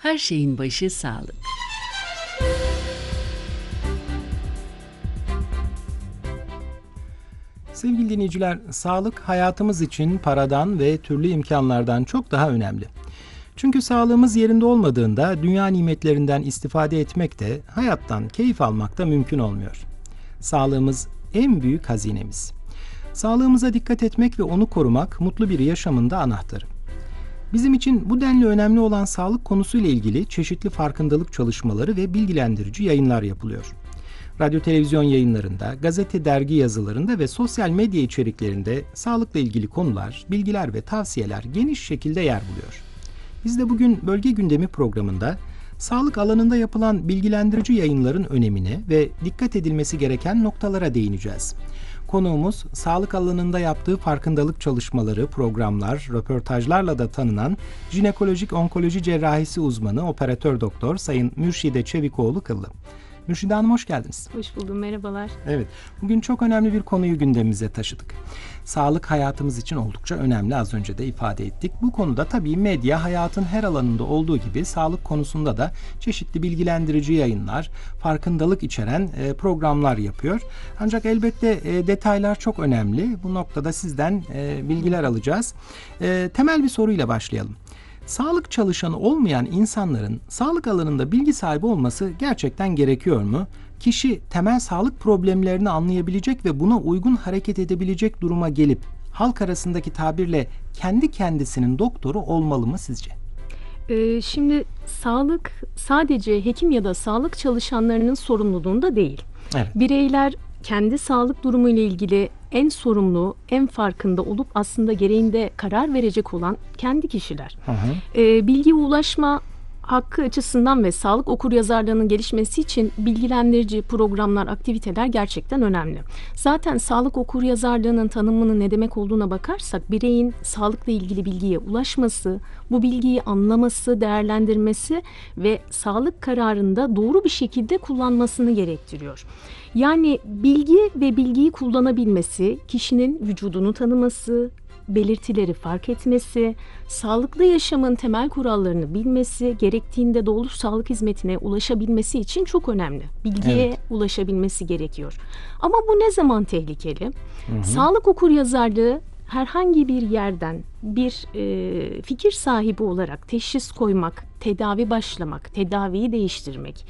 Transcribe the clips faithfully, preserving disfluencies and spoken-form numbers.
Her şeyin başı sağlık. Sevgili dinleyiciler, sağlık hayatımız için paradan ve türlü imkanlardan çok daha önemli. Çünkü sağlığımız yerinde olmadığında dünya nimetlerinden istifade etmek de, hayattan keyif almak da mümkün olmuyor. Sağlığımız en büyük hazinemiz. Sağlığımıza dikkat etmek ve onu korumak mutlu bir yaşamın da anahtarı. Bizim için bu denli önemli olan sağlık konusuyla ilgili çeşitli farkındalık çalışmaları ve bilgilendirici yayınlar yapılıyor. Radyo televizyon yayınlarında, gazete dergi yazılarında ve sosyal medya içeriklerinde sağlıkla ilgili konular, bilgiler ve tavsiyeler geniş şekilde yer buluyor. Biz de bugün Bölge Gündemi programında sağlık alanında yapılan bilgilendirici yayınların önemine ve dikkat edilmesi gereken noktalara değineceğiz. Konuğumuz, sağlık alanında yaptığı farkındalık çalışmaları, programlar, röportajlarla da tanınan jinekolojik onkoloji cerrahisi uzmanı operatör doktor Sayın Mürşide Çevikoğlu Kıllı. Mürşide Hanım, hoş geldiniz. Hoş buldum, merhabalar. Evet, bugün çok önemli bir konuyu gündemimize taşıdık. Sağlık hayatımız için oldukça önemli, az önce de ifade ettik. Bu konuda tabii medya hayatın her alanında olduğu gibi sağlık konusunda da çeşitli bilgilendirici yayınlar, farkındalık içeren e, programlar yapıyor. Ancak elbette e, detaylar çok önemli. Bu noktada sizden e, bilgiler alacağız. E, temel bir soruyla başlayalım. Sağlık çalışanı olmayan insanların sağlık alanında bilgi sahibi olması gerçekten gerekiyor mu? Kişi temel sağlık problemlerini anlayabilecek ve buna uygun hareket edebilecek duruma gelip halk arasındaki tabirle kendi kendisinin doktoru olmalı mı sizce? Ee, şimdi sağlık sadece hekim ya da sağlık çalışanlarının sorumluluğunda değil. Evet. Bireyler kendi sağlık durumu ile ilgili en sorumlu, en farkında olup aslında gereğinde karar verecek olan kendi kişiler. Hı hı. Ee, bilgiye ulaşma hakkı açısından ve sağlık okuryazarlığının gelişmesi için bilgilendirici programlar, aktiviteler gerçekten önemli. Zaten sağlık okuryazarlığının tanımının ne demek olduğuna bakarsak, bireyin sağlıkla ilgili bilgiye ulaşması, bu bilgiyi anlaması, değerlendirmesi ve sağlık kararında doğru bir şekilde kullanmasını gerektiriyor. Yani bilgi ve bilgiyi kullanabilmesi, kişinin vücudunu tanıması, belirtileri fark etmesi, sağlıklı yaşamın temel kurallarını bilmesi, gerektiğinde doğru sağlık hizmetine ulaşabilmesi için çok önemli. Bilgiye evet. ulaşabilmesi gerekiyor. Ama bu ne zaman tehlikeli? Hı hı. Sağlık okuryazarlığı herhangi bir yerden bir e, fikir sahibi olarak teşhis koymak, tedavi başlamak, tedaviyi değiştirmek,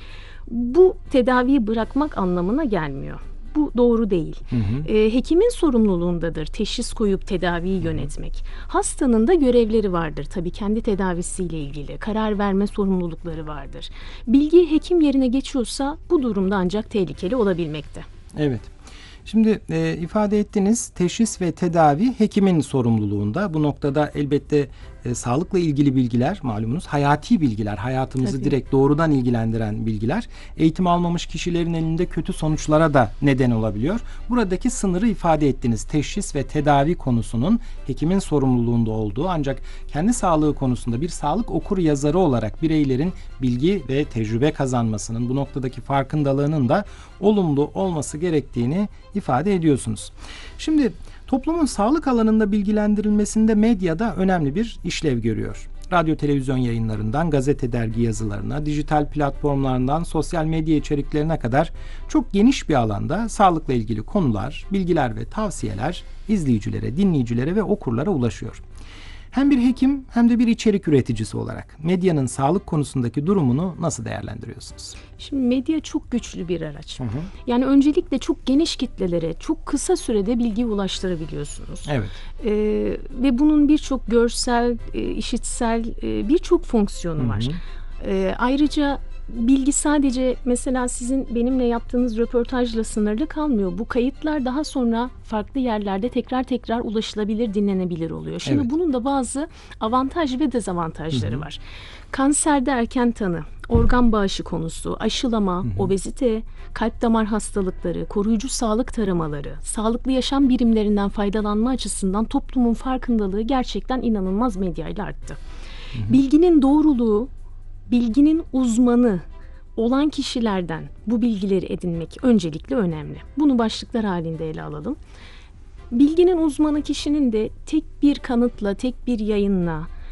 bu tedaviyi bırakmak anlamına gelmiyor. Bu doğru değil. Hı hı. E, hekimin sorumluluğundadır teşhis koyup tedaviyi yönetmek. Hastanın da görevleri vardır. Tabii kendi tedavisiyle ilgili karar verme sorumlulukları vardır. Bilgi hekim yerine geçiyorsa bu durumda ancak tehlikeli olabilmekte. Evet. Şimdi e, ifade ettiniz, teşhis ve tedavi hekimin sorumluluğunda. Bu noktada elbette e, sağlıkla ilgili bilgiler, malumunuz hayati bilgiler, hayatımızı Tabii. direkt doğrudan ilgilendiren bilgiler, eğitim almamış kişilerin elinde kötü sonuçlara da neden olabiliyor. Buradaki sınırı ifade ettiniz. Teşhis ve tedavi konusunun hekimin sorumluluğunda olduğu, ancak kendi sağlığı konusunda bir sağlık okur yazarı olarak bireylerin bilgi ve tecrübe kazanmasının, bu noktadaki farkındalığının da olumlu olması gerektiğini ifade ediyorsunuz. Şimdi toplumun sağlık alanında bilgilendirilmesinde medyada önemli bir işlev görüyor. Radyo televizyon yayınlarından gazete dergi yazılarına, dijital platformlarından sosyal medya içeriklerine kadar çok geniş bir alanda sağlıkla ilgili konular, bilgiler ve tavsiyeler izleyicilere, dinleyicilere ve okurlara ulaşıyor. Hem bir hekim hem de bir içerik üreticisi olarak medyanın sağlık konusundaki durumunu nasıl değerlendiriyorsunuz? Şimdi medya çok güçlü bir araç. Hı hı. Yani öncelikle çok geniş kitlelere çok kısa sürede bilgi ulaştırabiliyorsunuz. Evet. Ee, ve bunun birçok görsel, işitsel birçok fonksiyonu var. Hı hı. Ee, ayrıca bilgi sadece mesela sizin benimle yaptığınız röportajla sınırlı kalmıyor. Bu kayıtlar daha sonra farklı yerlerde tekrar tekrar ulaşılabilir, dinlenebilir oluyor. Şimdi evet. bunun da bazı avantaj ve dezavantajları hı hı. var. Kanserde erken tanı, organ bağışı konusu, aşılama, hı hı. obezite, kalp damar hastalıkları, koruyucu sağlık taramaları, sağlıklı yaşam birimlerinden faydalanma açısından toplumun farkındalığı gerçekten inanılmaz medyayla arttı. Hı hı. Bilginin doğruluğu, bilginin uzmanı olan kişilerden bu bilgileri edinmek öncelikle önemli. Bunu başlıklar halinde ele alalım. Bilginin uzmanı kişinin de tek bir kanıtla, tek bir yayınla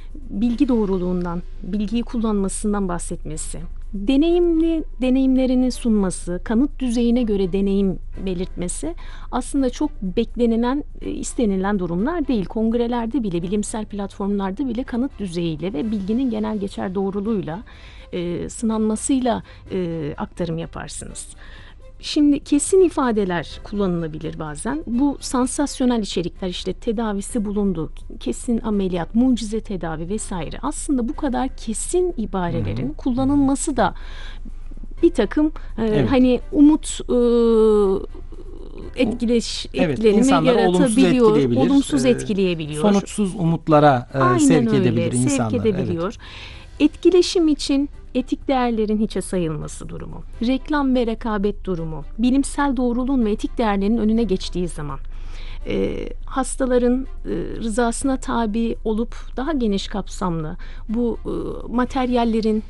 bilgi doğruluğundan, bilgiyi kullanmasından bahsetmesi, deneyimli deneyimlerini sunması, kanıt düzeyine göre deneyim belirtmesi aslında çok beklenilen, istenilen durumlar değil. Kongrelerde bile, bilimsel platformlarda bile kanıt düzeyiyle ve bilginin genel geçer doğruluğuyla, e, sınanmasıyla e, aktarım yaparsınız. Şimdi kesin ifadeler kullanılabilir bazen. Bu sansasyonel içerikler, işte tedavisi bulundu, kesin ameliyat, mucize tedavi vesaire. Aslında bu kadar kesin ibarelerin hı hı. kullanılması da bir takım e, evet. hani umut e, etkileş, evet, etkilenimi yaratabiliyor, olumsuz etkileyebilir, olumsuz e, etkileyebiliyor. Sonuçsuz umutlara e, sevk öyle, edebilir insanları. Sevk edebiliyor. Evet. Etkileşim için etik değerlerin hiçe sayılması durumu, reklam ve rekabet durumu, bilimsel doğruluğun ve etik değerlerin önüne geçtiği zaman, e, hastaların e, rızasına tabi olup daha geniş kapsamlı bu e, materyallerin,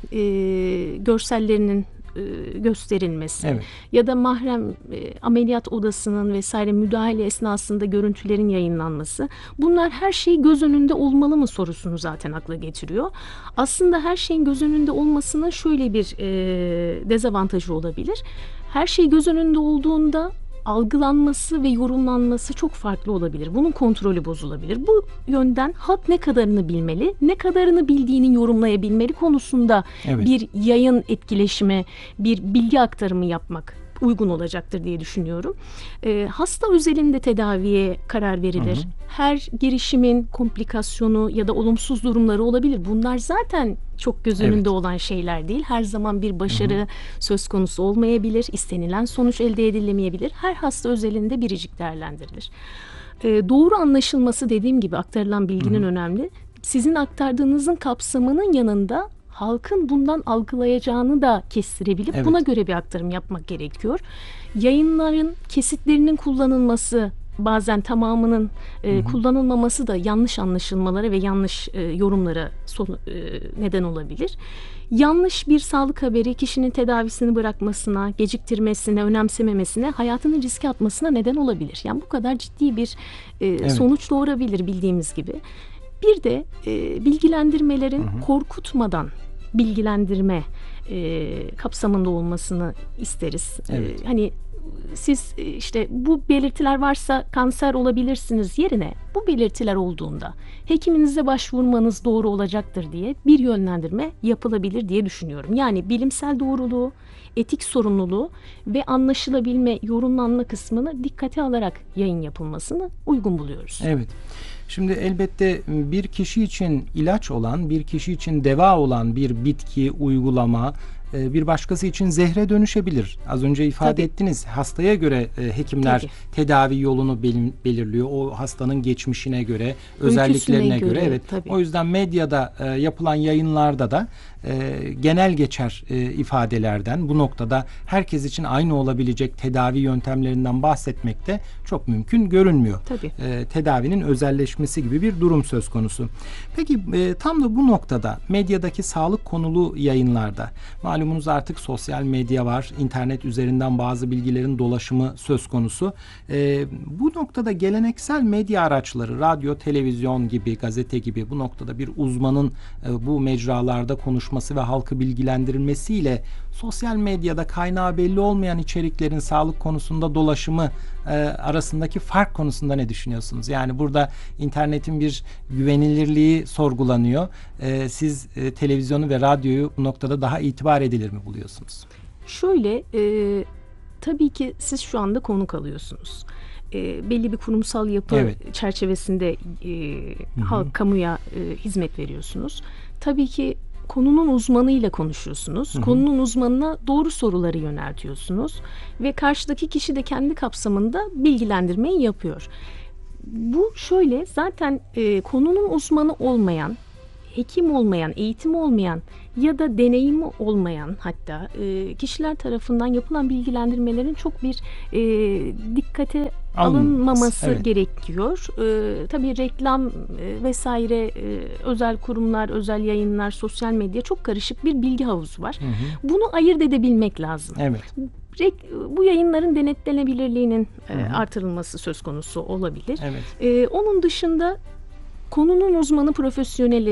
e, görsellerinin e, gösterilmesi evet. ya da mahrem e, ameliyat odasının vesaire müdahale esnasında görüntülerin yayınlanması, bunlar her şey göz önünde olmalı mı sorusunu zaten akla getiriyor. Aslında her şeyin göz önünde olmasının şöyle bir e, dezavantajı olabilir. Her şey göz önünde olduğunda algılanması ve yorumlanması çok farklı olabilir. Bunun kontrolü bozulabilir. Bu yönden halk ne kadarını bilmeli, ne kadarını bildiğini yorumlayabilmeli konusunda evet. bir yayın etkileşimi, bir bilgi aktarımı yapmak uygun olacaktır diye düşünüyorum. E, hasta özelinde tedaviye karar verilir. Hı hı. Her girişimin komplikasyonu ya da olumsuz durumları olabilir. Bunlar zaten çok göz önünde evet. olan şeyler değil. Her zaman bir başarı hı hı. söz konusu olmayabilir. İstenilen sonuç elde edilemeyebilir. Her hasta özelinde biricik değerlendirilir. E, doğru anlaşılması, dediğim gibi, aktarılan bilginin hı hı. önemli. Sizin aktardığınızın kapsamının yanında halkın bundan algılayacağını da kestirebilip evet. buna göre bir aktarım yapmak gerekiyor. Yayınların kesitlerinin kullanılması, bazen tamamının e, kullanılmaması da yanlış anlaşılmalara ve yanlış e, yorumlara son, e, neden olabilir. Yanlış bir sağlık haberi kişinin tedavisini bırakmasına, geciktirmesine, önemsememesine, hayatını riske atmasına neden olabilir. Yani bu kadar ciddi bir e, evet. sonuç doğurabilir, bildiğimiz gibi. Bir de e, bilgilendirmelerin hı hı. korkutmadan bilgilendirme e, kapsamında olmasını isteriz. Evet. E, hani siz işte bu belirtiler varsa kanser olabilirsiniz yerine bu belirtiler olduğunda hekiminize başvurmanız doğru olacaktır diye bir yönlendirme yapılabilir diye düşünüyorum. Yani bilimsel doğruluğu, etik sorumluluğu ve anlaşılabilme, yorumlanma kısmını dikkate alarak yayın yapılmasını uygun buluyoruz. Evet. Şimdi elbette bir kişi için ilaç olan, bir kişi için deva olan bir bitki, uygulama bir başkası için zehre dönüşebilir. Az önce ifade Tabii. ettiniz. Hastaya göre hekimler Tabii. tedavi yolunu belirliyor. O hastanın geçmişine göre, özelliklerine göre. göre. Evet. Tabii. O yüzden medyada yapılan yayınlarda da genel geçer ifadelerden, bu noktada herkes için aynı olabilecek tedavi yöntemlerinden bahsetmek de çok mümkün görünmüyor. Tabii. Tedavinin özelleşmesi gibi bir durum söz konusu. Peki tam da bu noktada medyadaki sağlık konulu yayınlarda, malumunuz artık sosyal medya var, internet üzerinden bazı bilgilerin dolaşımı söz konusu. Bu noktada geleneksel medya araçları, radyo, televizyon gibi, gazete gibi, bu noktada bir uzmanın bu mecralarda konuşması ve halkı bilgilendirilmesiyle sosyal medyada kaynağı belli olmayan içeriklerin sağlık konusunda dolaşımı e, arasındaki fark konusunda ne düşünüyorsunuz? Yani burada internetin bir güvenilirliği sorgulanıyor. E, siz e, televizyonu ve radyoyu bu noktada daha itibar edilir mi buluyorsunuz? Şöyle, e, tabii ki siz şu anda konuk alıyorsunuz. E, belli bir kurumsal yapı evet. çerçevesinde e, halk, kamuya e, hizmet veriyorsunuz. Tabii ki konunun uzmanıyla konuşuyorsunuz. Hı hı. Konunun uzmanına doğru soruları yöneltiyorsunuz. Ve karşıdaki kişi de kendi kapsamında bilgilendirmeyi yapıyor. Bu şöyle, zaten e, konunun uzmanı olmayan, hekim olmayan, eğitimi olmayan ya da deneyimi olmayan hatta e, kişiler tarafından yapılan bilgilendirmelerin çok bir e, dikkate alınmaması evet. gerekiyor. E, tabii reklam e, vesaire e, özel kurumlar, özel yayınlar, sosyal medya, çok karışık bir bilgi havuzu var. Hı hı. Bunu ayırt edebilmek lazım. Evet. Bu yayınların denetlenebilirliğinin hı hı. E, artırılması söz konusu olabilir. Evet. E, onun dışında konunun uzmanı, profesyoneli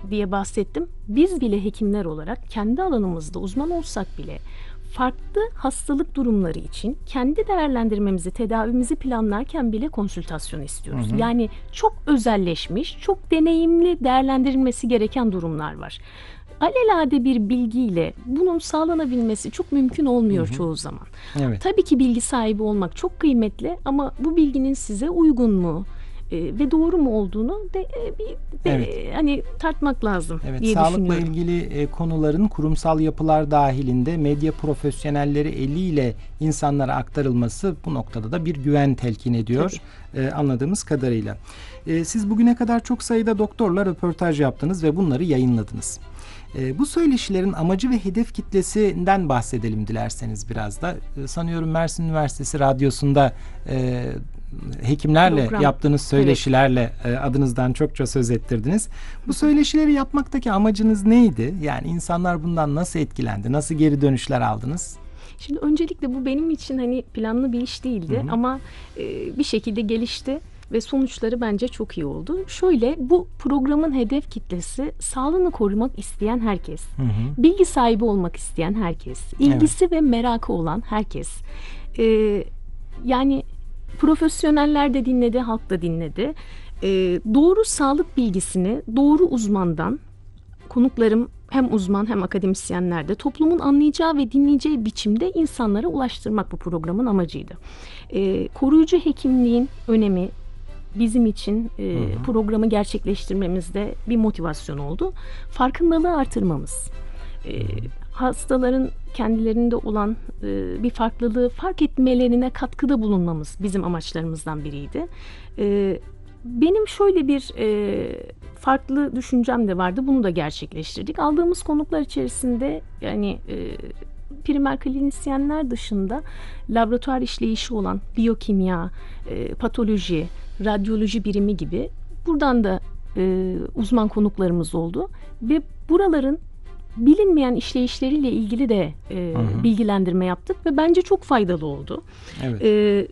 diye bahsettim. Biz bile hekimler olarak kendi alanımızda uzman olsak bile farklı hastalık durumları için kendi değerlendirmemizi, tedavimizi planlarken bile konsültasyon istiyoruz. Hı hı. Yani çok özelleşmiş, çok deneyimli değerlendirilmesi gereken durumlar var. Alelade bir bilgiyle bunun sağlanabilmesi çok mümkün olmuyor, hı hı, çoğu zaman. Evet. Tabii ki bilgi sahibi olmak çok kıymetli ama bu bilginin size uygun mu e, ve doğru mu olduğunu de, e, bir de, evet. hani tartmak lazım evet, diye sağlıkla düşünüyorum. ilgili e, konuların kurumsal yapılar dahilinde medya profesyonelleri eliyle insanlara aktarılması bu noktada da bir güven telkin ediyor e, anladığımız kadarıyla. E, siz bugüne kadar çok sayıda doktorla röportaj yaptınız ve bunları yayınladınız. E, bu söyleşilerin amacı ve hedef kitlesinden bahsedelim dilerseniz biraz da. E, sanıyorum Mersin Üniversitesi Radyosu'nda e, hekimlerle Program. yaptığınız söyleşilerle evet. e, adınızdan çokça söz ettirdiniz. Bu söyleşileri yapmaktaki amacınız neydi? Yani insanlar bundan nasıl etkilendi? Nasıl geri dönüşler aldınız? Şimdi öncelikle bu benim için hani planlı bir iş değildi, hı hı, ama e, bir şekilde gelişti. Ve sonuçları bence çok iyi oldu. Şöyle, bu programın hedef kitlesi sağlığını korumak isteyen herkes. Hı hı. Bilgi sahibi olmak isteyen herkes. İlgisi evet. ve merakı olan herkes. Ee, yani profesyoneller de dinledi, halk da dinledi. Ee, doğru sağlık bilgisini doğru uzmandan, konuklarım hem uzman hem akademisyenler de toplumun anlayacağı ve dinleyeceği biçimde insanlara ulaştırmak bu programın amacıydı. Ee, koruyucu hekimliğin önemi bizim için e, hı hı. programı gerçekleştirmemizde bir motivasyon oldu. Farkındalığı artırmamız, e, hastaların kendilerinde olan e, bir farklılığı fark etmelerine katkıda bulunmamız bizim amaçlarımızdan biriydi. E, benim şöyle bir e, farklı düşüncem de vardı. Bunu da gerçekleştirdik. Aldığımız konuklar içerisinde yani e, primer klinisyenler dışında laboratuvar işleyişi olan biyokimya, e, patoloji, radyoloji birimi gibi buradan da e, uzman konuklarımız oldu ve buraların bilinmeyen işleyişleriyle ilgili de e, bilgilendirme yaptık ve bence çok faydalı oldu. Evet. E,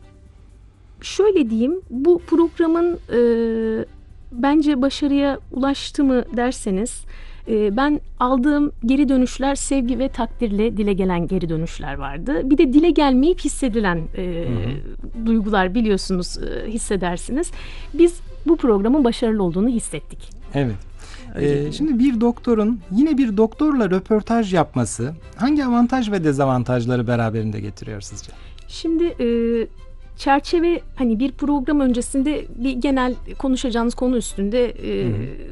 şöyle diyeyim, bu programın e, bence başarıya ulaştı mı derseniz, e, ben aldığım geri dönüşler sevgi ve takdirle dile gelen geri dönüşler vardı. Bir de dile gelmeyip hissedilen e, duygular, biliyorsunuz, e, hissedersiniz. Biz bu programın başarılı olduğunu hissettik. Evet. Ee, şimdi bir doktorun yine bir doktorla röportaj yapması hangi avantaj ve dezavantajları beraberinde getiriyor sizce? Şimdi e, çerçeve, hani bir program öncesinde bir genel konuşacağınız konu üstünde e,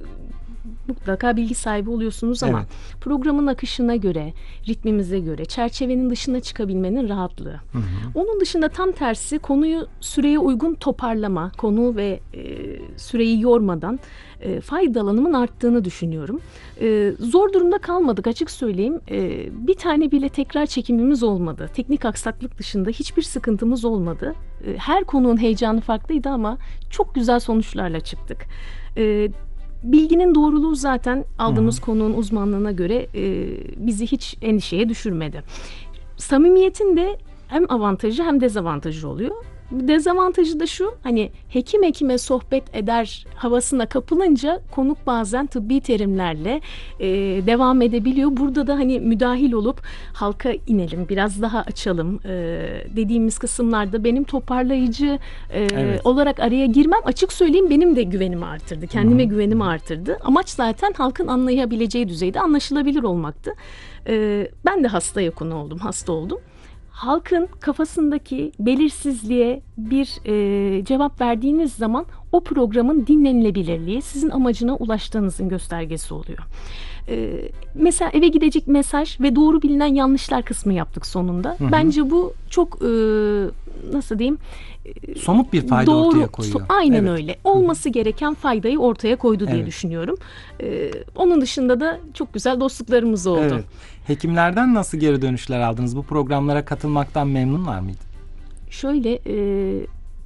mutlaka bilgi sahibi oluyorsunuz ama evet. programın akışına göre, ritmimize göre, çerçevenin dışına çıkabilmenin rahatlığı. Hı hı. Onun dışında tam tersi, konuyu süreye uygun toparlama, konu ve e, süreyi yormadan e, faydalanımın arttığını düşünüyorum. E, zor durumda kalmadık, açık söyleyeyim. E, bir tane bile tekrar çekimimiz olmadı. Teknik aksaklık dışında hiçbir sıkıntımız olmadı. E, her konuğun heyecanı farklıydı ama çok güzel sonuçlarla çıktık. E, Bilginin doğruluğu zaten aldığımız Hı-hı. konuğun uzmanlığına göre e, bizi hiç endişeye düşürmedi. Samimiyetin de hem avantajı hem dezavantajı oluyor. Dezavantajı da şu, hani hekim hekime sohbet eder havasına kapılınca konuk bazen tıbbi terimlerle e, devam edebiliyor. Burada da hani müdahil olup halka inelim, biraz daha açalım e, dediğimiz kısımlarda benim toparlayıcı e, evet. olarak araya girmem, açık söyleyeyim, benim de güvenimi artırdı. Kendime Hı-hı. güvenimi artırdı. Amaç zaten halkın anlayabileceği düzeyde anlaşılabilir olmaktı. E, ben de hastaya konu oldum, hasta oldum. Halkın kafasındaki belirsizliğe bir e, cevap verdiğiniz zaman o programın dinlenilebilirliği sizin amacına ulaştığınızın göstergesi oluyor. E, mesela eve gidecek mesaj ve doğru bilinen yanlışlar kısmı yaptık sonunda. Hı hı. Bence bu çok e, nasıl diyeyim? Somut bir fayda doğru, ortaya koyuyor. So, aynen evet. öyle. Olması Hı-hı. gereken faydayı ortaya koydu diye evet. düşünüyorum. Ee, onun dışında da çok güzel dostluklarımız oldu. Evet. Hekimlerden nasıl geri dönüşler aldınız? Bu programlara katılmaktan memnunlar mıydı? Şöyle, e,